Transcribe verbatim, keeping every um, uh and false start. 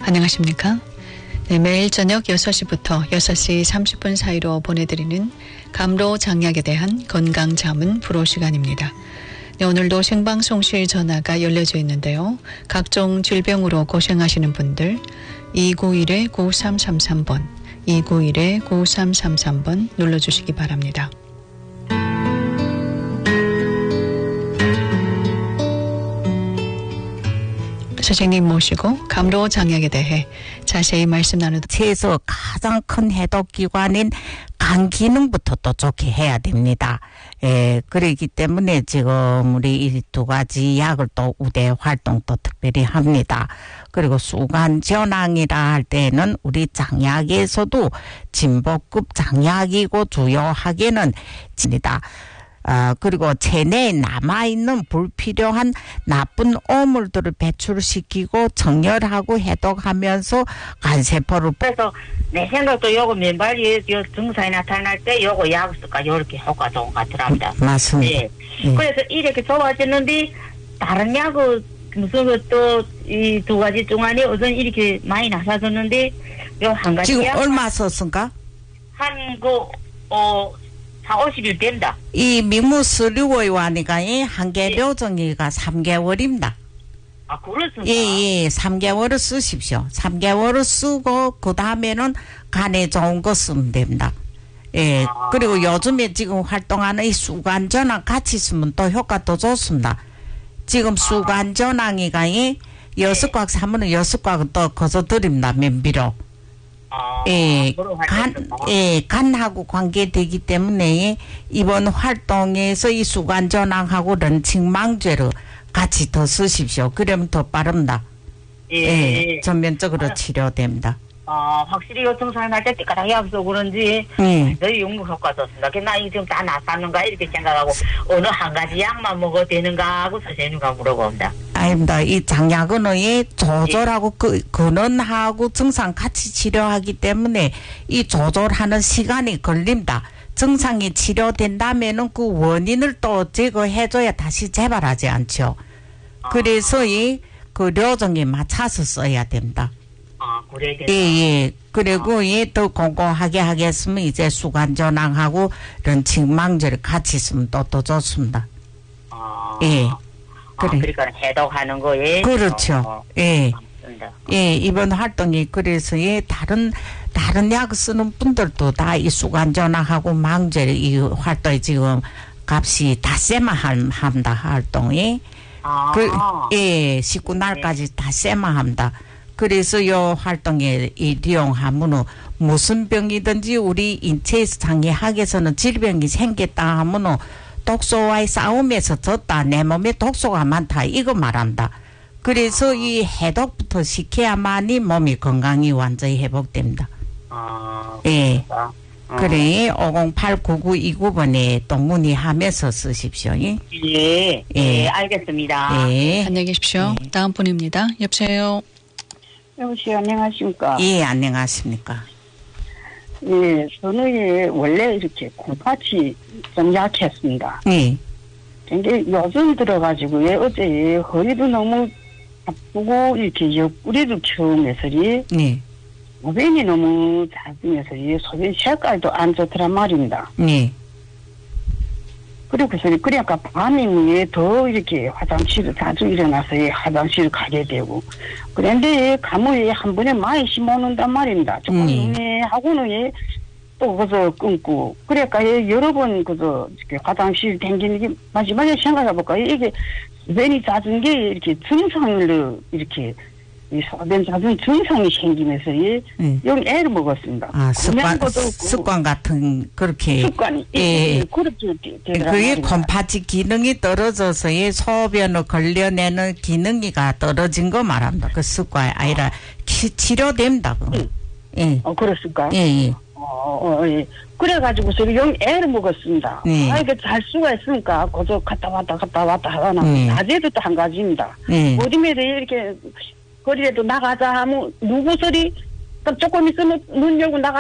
안녕하십니까? 네, 매일 저녁 여섯 시부터 여섯 시 삼십 분 사이로 보내드리는 감로장약에 대한 건강자문 프로 시간입니다. 네, 오늘도 생방송실 전화가 열려져 있는데요. 각종 질병으로 고생하시는 분들 이구일 구삼삼삼 번, 이구일 구삼삼삼 번 눌러주시기 바랍니다. 선생님 모시고 감로장약에 대해 자세히 말씀 나누도록 체에서 가장 큰 해독기관인 간 기능부터 또 좋게 해야 됩니다. 예, 그렇기 때문에 지금 우리 이 두 가지 약을 또 우대 활동 또 특별히 합니다. 그리고 수간 전항이라 할 때는 우리 장약에서도 진보급 장약이고 주요하게는 집니다. 어, 그리고 체내에 남아있는 불필요한 나쁜 오물들을 배출시키고 정렬하고 해독하면서 간세포를. 그래서 내 생각도 요거 맨발이 요 증상이 나타날 때 요거 약 쓸까 이렇게 효과 좋은 것 같더랍니다. 음, 맞습니다. 네. 네. 그래서 이렇게 좋아졌는데 다른 약은 무슨 또 이 두 가지 중간에 우선 이렇게 많이 나서졌는데 요 한 가지 지금 약 얼마 썼습니까? 한그 어. 사오십 일 된다. 이 민무수류의원이가 한계료정기가 삼 개월입니다. 아, 그렇습니까? 예, 예, 삼 개월을 쓰십시오. 삼 개월을 쓰고, 그 다음에는 간에 좋은 거 쓰면 됩니다. 예, 아. 그리고 요즘에 지금 활동하는 이 수간전황 같이 쓰면 또 효과 더 좋습니다. 지금 수간전황이가 이 여섯 곽 사면은 여섯 곽은 또 거저 드립니다. 면비로. 아, 예, 간, 예, 간하고 관계되기 때문에 이번 활동에서 이 수간전황하고 런칭망죄를 같이 더 쓰십시오. 그러면 더 빠릅니다. 예, 예, 전면적으로 아. 치료됩니다. 어, 확실히 요 증상이 날 때 띠까닥이 없어 그런지 예. 저희 용무 효과 좋습니다. 나 이거 지금 다 나쌌는가 이렇게 생각하고 어느 한 가지 약만 먹어도 되는가 하고 선생님과 물어봅니다. 아닙니다. 이 장약은 이 조절하고 그 근원하고 증상 같이 치료하기 때문에 이 조절하는 시간이 걸립니다. 증상이 치료된다면은 그 원인을 또 제거해줘야 다시 재발하지 않죠. 그래서 이 그 료정에 맞춰서 써야 됩니다. 아, 그래야 되나? 예, 예. 그리고 아. 예, 더 공고하게 하겠으면 이제 수간전황하고 런칭망제를 같이 쓰면 또 더 좋습니다. 아, 예. 아, 그래. 그러니까 해독하는 거에. 그렇죠. 어, 예. 맞습니다. 예, 이번 활동이 그래서 예, 다른, 다른 약 쓰는 분들도 다 이 수간전황하고 망제 이 활동이 지금 값이 닷새만합니다, 활동이. 아. 그, 예, 십구 날까지 닷새만합니다. 그래서 요 활동에 이 이용하면은 무슨 병이든지 우리 인체에서 장애학에서는 질병이 생겼다 하면은 독소와의 싸움에서 졌다. 내 몸에 독소가 많다. 이거 말한다. 그래서 아. 이 해독부터 시켜야만이 몸이 건강이 완전히 회복됩니다. 아. 예. 아. 그래, 오공팔 구구이구 번에 또 문의하면서 쓰십시오. 예, 예, 예, 알겠습니다. 예. 안녕히 계십시오. 예. 다음 분입니다. 여보세요. 여보세요, 안녕하십니까? 예, 안녕하십니까? 예, 저는 예, 원래 이렇게 콩팥이 좀 약했습니다. 예. 근데 요즘 들어가지고, 예, 어제 예, 허리도 너무 아프고, 이렇게 옆구리도 처음에서, 예, 예. 소변이 너무 작으면서, 예, 소변 색깔도 안 좋더란 말입니다. 예. 그리고 서 그러니까 밤이면 더 이렇게 화장실을 자주 일어나서 예, 화장실 가게 되고 그런데 예, 가면 예, 한 번에 많이 심어놓는단 말입니다. 조금 음. 예, 하고는 예, 또 그저 끊고 그러니까 예, 여러 번 그저 이렇게 화장실 댕기는 게 마지막에 생각해볼까 이게 소변이 잦은 게 이렇게 증상을 이렇게 이 소변 잦은 증상이 생기면서 예, 음. 여기 애를 먹었습니다. 아, 습관, 것도 없고 습관 같은, 그렇게. 습관이 예. 예, 예, 그렇게 되더란 그게 말입니다. 콩팥이 기능이 떨어져서 이 소변을 걸려내는 기능이가 떨어진 거 말합니다. 그 습관이 아니라 키, 치료됩니다. 그거. 응. 예. 어, 그렇습니까? 예, 예. 어, 어, 예. 그래가지고서 영 애를 먹었습니다. 네. 아, 이게 잘 수가 있으니까, 그저 갔다 왔다 갔다 왔다 하거나, 네. 낮에도 또 한 가지입니다. 네. 어디에도 이렇게, 거리에도 나가자 하면, 누구 소리, 조금 있으면 눈 열고 나가